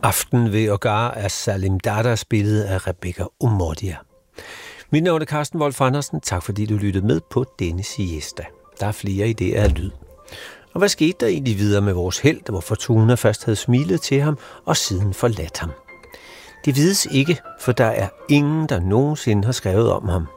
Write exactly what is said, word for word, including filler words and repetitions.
Aften ved Ogar er Salim Dada spillet af Rebecca Omodia. Mit navn er Carsten Wolf Andersen. Tak fordi du lyttede med på denne siesta. Der er flere idéer af lyd. Og hvad skete der egentlig videre med vores helt, hvor Fortuna først havde smilet til ham og siden forladt ham? Det vides ikke, for der er ingen, der nogensinde har skrevet om ham.